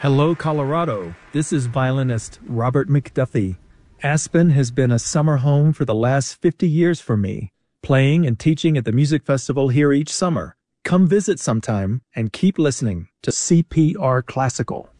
Hello, Colorado. This is violinist Robert McDuffie. Aspen has been a summer home for the last 50 years for me, playing and teaching at the music festival here each summer. Come visit sometime and keep listening to CPR Classical.